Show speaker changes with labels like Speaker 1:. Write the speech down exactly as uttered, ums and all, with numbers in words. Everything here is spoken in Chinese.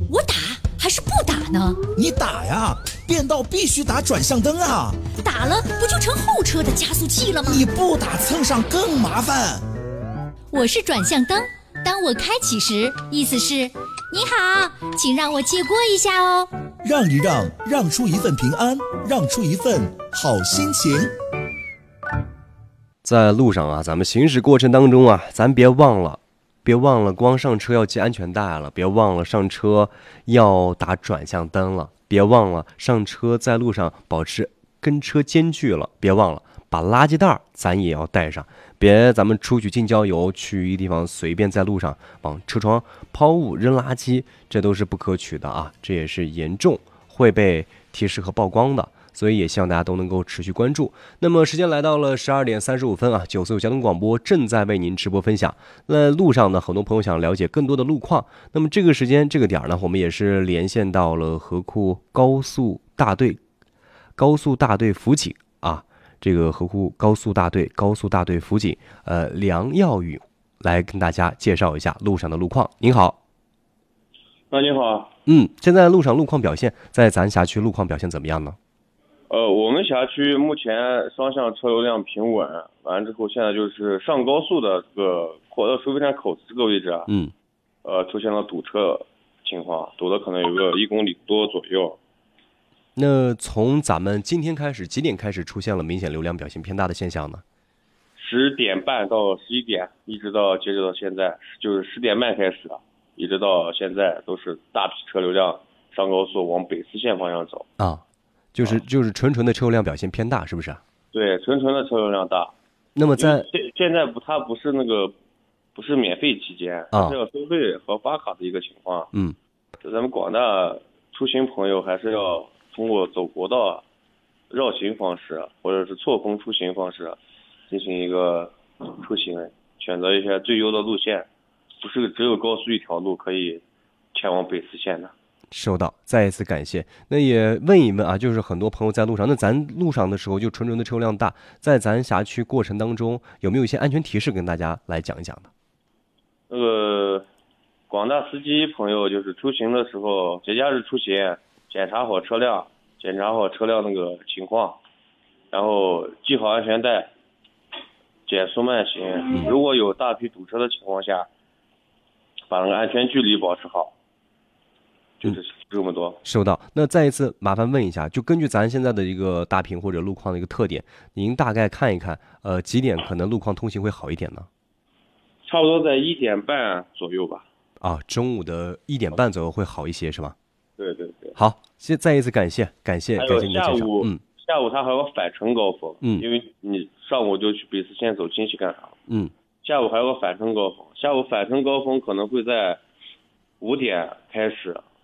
Speaker 1: 我打还是不打呢？
Speaker 2: 你打呀，变道必须打转向灯啊！
Speaker 1: 打了不就成后车的加速器了吗？
Speaker 2: 你不打蹭上更麻烦。
Speaker 1: 我是转向灯，当我开启时，意思是你好，请让我借过一下哦。
Speaker 2: 让一让，让出一份平安，让出一份好心情。
Speaker 3: 在路上啊，咱们行驶过程当中啊，咱别忘了别忘了光上车要系安全带了，别忘了上车要打转向灯了，别忘了上车在路上保持跟车间距了，别忘了把垃圾袋咱也要带上，别咱们出去近郊游，去一个地方随便在路上往车窗抛物扔垃圾，这都是不可取的啊，这也是严重会被提示和曝光的。所以也希望大家都能够持续关注。那么时间来到了十二点三十五分啊，九四五交通广播正在为您直播分享。那路上呢，很多朋友想了解更多的路况。那么这个时间这个点呢，我们也是连线到了河库高速大队高速大队辅警啊，这个河库高速大队高速大队辅警呃梁耀宇来跟大家介绍一下路上的路况。您好。
Speaker 4: 啊，你好。
Speaker 3: 嗯，现在路上路况表现，在咱辖区路况表现怎么样呢？
Speaker 4: 呃，我们辖区目前双向车流量平稳，完了之后现在就是上高速的这个火车收费站口子这个位置啊，
Speaker 3: 嗯，
Speaker 4: 呃，出现了堵车情况，堵的可能有个一公里多左右。
Speaker 3: 那从咱们今天开始，几点开始出现了明显流量表现偏大的现象呢？
Speaker 4: 十点半到十一点，一直到截止到现在，就是十点半开始的，一直到现在都是大批车流量上高速往北四线方向走
Speaker 3: 啊。就是就是纯纯的车流量表现偏大，是不是？
Speaker 4: 对，纯纯的车流量大。
Speaker 3: 那么在
Speaker 4: 现现在不，它不是那个，不是免费期间，它是要收费和发卡的一个情况。
Speaker 3: 嗯，
Speaker 4: 咱们广大出行朋友还是要通过走国道、绕行方式，或者是错峰出行方式，进行一个出行，选择一些最优的路线，不是只有高速一条路可以前往北四线的。
Speaker 3: 收到，再一次感谢。那也问一问啊，就是很多朋友在路上，那咱路上的时候就纯纯的车辆大，在咱辖区过程当中有没有一些安全提示跟大家来讲一讲呢？
Speaker 4: 那个广大司机朋友就是出行的时候，节假日出行，检查好车辆，检查好车辆那个情况，然后系好安全带，减速慢行。如果有大批堵车的情况下，把那个安全距离保持好。就是这么多。
Speaker 3: 收到。那再一次麻烦问一下，就根据咱现在的一个大屏或者路况的一个特点，您大概看一看，呃，几点可能路况通行会好一点呢？
Speaker 4: 差不多在一点半左右吧。
Speaker 3: 啊，中午的一点半左右会好一些，是吧？
Speaker 4: 对对对。
Speaker 3: 好，先再一次感谢，感谢，感谢您的介绍。
Speaker 4: 嗯，下午它还有个返程高峰，
Speaker 3: 嗯，
Speaker 4: 因为你上午就去北四线走亲戚干啥，
Speaker 3: 嗯，
Speaker 4: 下午还有个返程高峰，下午返程高峰可能会在五点开始